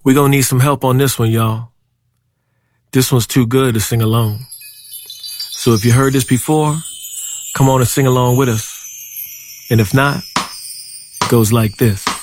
We're gonna need some help on this one, y'all. This one's too good to sing alone. So if you heard this before, come on and sing along with us. And if not, it goes like this.